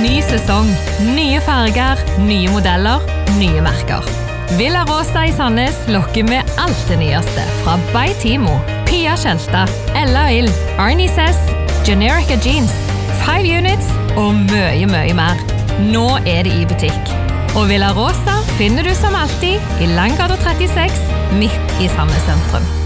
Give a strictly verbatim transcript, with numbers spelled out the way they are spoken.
Ny sesong, nye farger, nye modeller, nye merker. Villa Rosa i Sandnes lokker med alt det nyeste fra By Timo, Pia Kjelta, Ella Ill, Arnie Sess, Generica Jeans, Five Units og mye, mye mer. Nå er det i butikk. Og Villa Rosa finner du som alltid i Langgata trettiseks, midt i Sandnes sentrum.